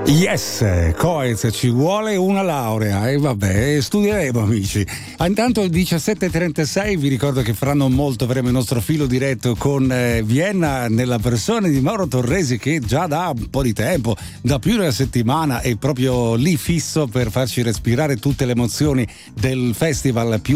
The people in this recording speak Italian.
Yes, Coez, ci vuole una laurea e vabbè, studieremo amici. Intanto alle 17:36 vi ricordo che fra non molto avremo il nostro filo diretto con Vienna nella persona di Mauro Torresi, che già da un po' di tempo, da più di una settimana, è proprio lì fisso per farci respirare tutte le emozioni del festival più